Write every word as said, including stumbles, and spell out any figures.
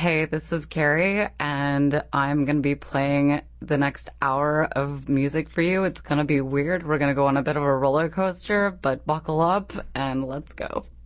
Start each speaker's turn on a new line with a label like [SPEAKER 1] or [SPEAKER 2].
[SPEAKER 1] Hey, this is Carrie, and I'm going to be playing the next hour of music for you. It's going to be weird. We're going to go on a bit of a roller coaster, but buckle up and let's go.